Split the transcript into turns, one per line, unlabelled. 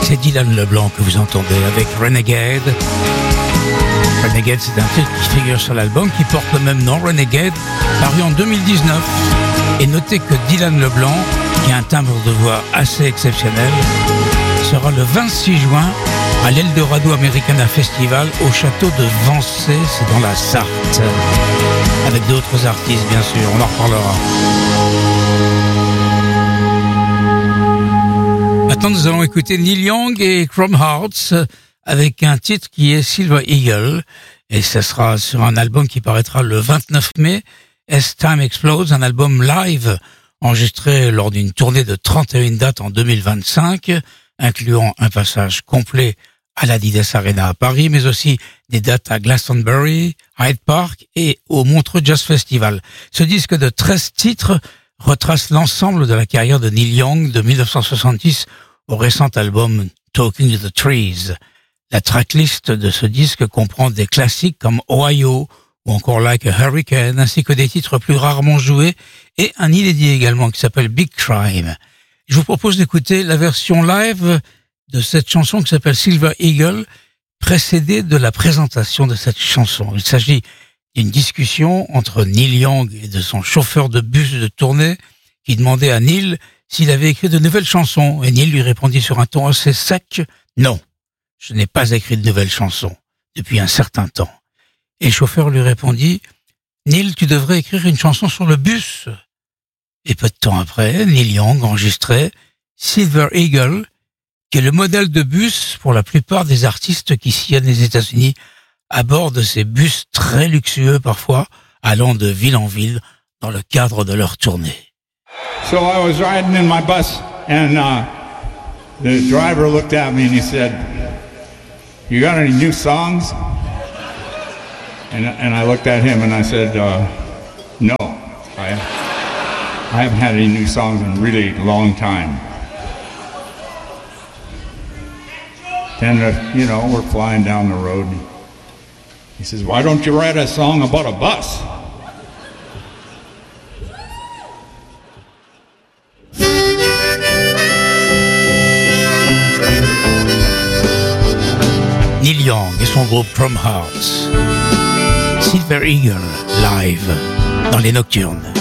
C'est Dylan Leblanc que vous entendez avec Renegade. Renegade, c'est un titre qui figure sur l'album qui porte le même nom, Renegade, paru en 2019. Et notez que Dylan Leblanc, qui a un timbre de voix assez exceptionnel, sera le 26 juin à l'Eldorado Americana Festival au château de Vancé, c'est dans la Sarthe. Avec d'autres artistes, bien sûr, on en reparlera. Maintenant, nous allons écouter Neil Young et Chrome Hearts avec un titre qui est Silver Eagle. Et ça sera sur un album qui paraîtra le 29 mai, As Time Explodes, un album live enregistré lors d'une tournée de 31 dates en 2025, incluant un passage complet à l'Adidas Arena à Paris, mais aussi des dates à Glastonbury, Hyde Park et au Montreux Jazz Festival. Ce disque de 13 titres retrace l'ensemble de la carrière de Neil Young de 1966 au récent album Talking to the Trees. La tracklist de ce disque comprend des classiques comme Ohio ou encore Like a Hurricane, ainsi que des titres plus rarement joués et un inédit également qui s'appelle Big Crime. Je vous propose d'écouter la version live de cette chanson qui s'appelle Silver Eagle, précédée de la présentation de cette chanson. Il s'agit d'une discussion entre Neil Young et de son chauffeur de bus de tournée qui demandait à Neil s'il avait écrit de nouvelles chansons. Et Neil lui répondit sur un ton assez sec « Non, je n'ai pas écrit de nouvelles chansons depuis un certain temps. » Et le chauffeur lui répondit « Neil, tu devrais écrire une chanson sur le bus. » Et peu de temps après, Neil Young enregistrait Silver Eagle, qui est le modèle de bus pour la plupart des artistes qui sillonnent les États-Unis à bord de ces bus très luxueux parfois, allant de ville en ville dans le cadre de leur tournée.
So I was riding in my bus and the driver looked at me and he said, "You got any new songs?" And I looked at him and I said, "No, I haven't had any new songs in a really long time." Then, we're flying down the road. He says, "Why don't you write a song about a bus?"
Neil Young et son groupe Chrome Hearts. Silver Eagle, live, dans les Nocturnes.